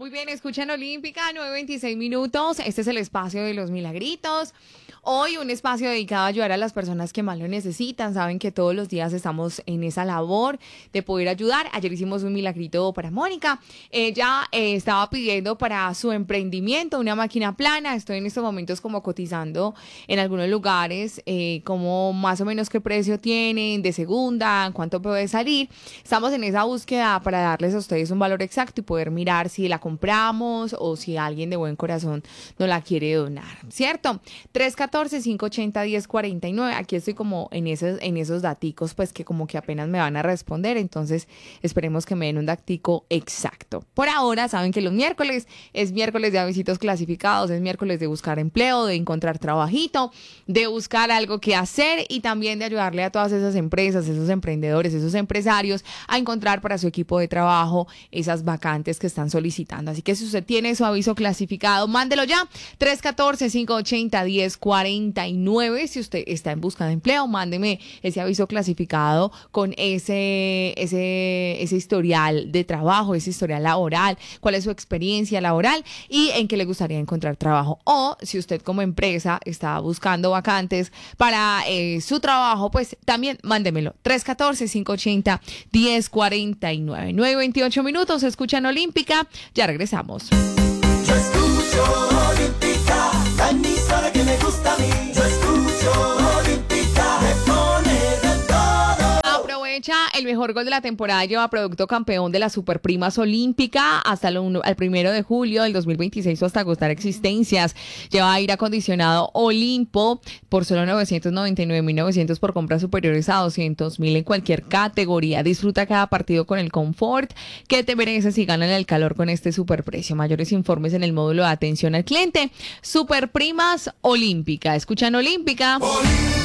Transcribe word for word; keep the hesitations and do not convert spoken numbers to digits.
Muy bien, escuchan Olímpica, nueve veintiséis minutos. Este es el espacio de los milagritos. Hoy un espacio dedicado a ayudar a las personas que más lo necesitan. Saben que todos los días estamos en esa labor de poder ayudar. Ayer hicimos un milagrito para Mónica. Ella eh, estaba pidiendo para su emprendimiento una máquina plana. Estoy en estos momentos como cotizando en algunos lugares, eh, como más o menos qué precio tienen, de segunda, cuánto puede salir. Estamos en esa búsqueda para darles a ustedes un valor exacto y poder mirar si la compramos o si alguien de buen corazón nos la quiere donar, ¿cierto? tres uno cuatro, cinco ocho cero, uno cero cuatro nueve. Aquí estoy como en esos, en esos daticos, pues que como que apenas me van a responder. Entonces esperemos que me den un datico exacto. Por ahora saben que los miércoles es miércoles de avisitos clasificados, es miércoles de buscar empleo, de encontrar trabajito, de buscar algo que hacer y también de ayudarle a todas esas empresas, esos emprendedores, esos empresarios a encontrar para su equipo de trabajo esas vacantes que están solicitando. Así que si usted tiene su aviso clasificado, mándelo ya. tres uno cuatro, cinco ocho cero, uno cero cuatro nueve. Si usted está en busca de empleo, mándeme ese aviso clasificado con ese, ese, ese historial de trabajo, ese historial laboral, cuál es su experiencia laboral y en qué le gustaría encontrar trabajo. O si usted como empresa está buscando vacantes para eh, su trabajo, pues también mándemelo. tres uno cuatro, cinco ocho cero, uno cero cuatro nueve. nueve veintiocho minutos, escuchan Olímpica. Ya regresamos. Yo escucho Olímpica, la emisora que me gusta a mí. Yo escucho Olímpica, me pone de todo. Aprovecha el mejor gol de la temporada, lleva producto campeón de las Superprimas Olímpica hasta el, uno, el primero de julio del dos mil veintiséis o hasta agotar existencias. Lleva aire acondicionado Olimpo por solo novecientos noventa y nueve mil novecientos por compras superiores a doscientos mil en cualquier categoría. Disfruta cada partido con el confort que te mereces y gana el calor con este superprecio. Mayores informes en el módulo de atención al cliente. Superprimas Olímpica. Escuchan Olímpica. Olímpica.